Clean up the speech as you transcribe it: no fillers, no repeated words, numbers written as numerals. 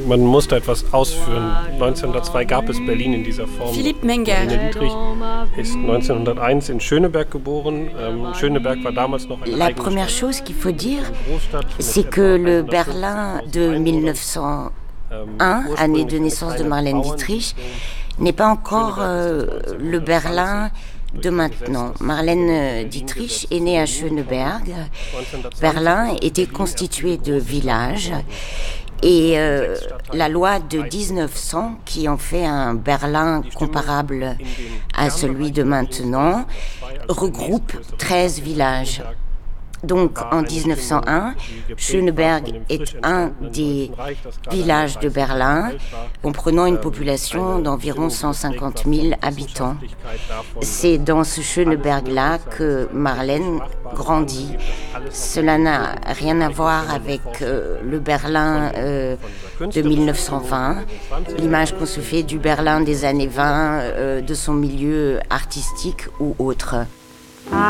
Man musste etwas ausführen. 1902 gab es Berlin in dieser Form. Philippe Menger. Marlene Dietrich ist 1901 in Schöneberg geboren. Schöneberg war damals noch eine La première chose qu'il faut dire, c'est que le Berlin de 1901, année de naissance de Marlène Dietrich, n'est pas encore le Berlin de maintenant. Marlène Dietrich est née à Schöneberg. Berlin était constitué de villages et la loi de 1900, qui en fait un Berlin comparable à celui de maintenant, regroupe 13 villages. Donc en 1901, Schöneberg est un des villages de Berlin, comprenant une population d'environ 150 000 habitants. C'est dans ce Schöneberg-là que Marlène grandit. Cela n'a rien à voir avec le Berlin de 1920, l'image qu'on se fait du Berlin des années 20, de son milieu artistique ou autre.